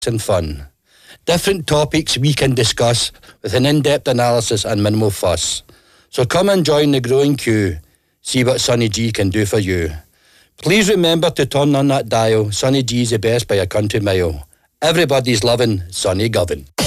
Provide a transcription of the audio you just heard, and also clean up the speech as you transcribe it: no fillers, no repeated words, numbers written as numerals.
and fun. Different topics we can discuss with an in-depth analysis and minimal fuss. So come and join the growing queue. See what Sonny G can do for you. Please remember to turn on that dial. Sonny G's the best by a country mile. Everybody's loving Sonny Govan.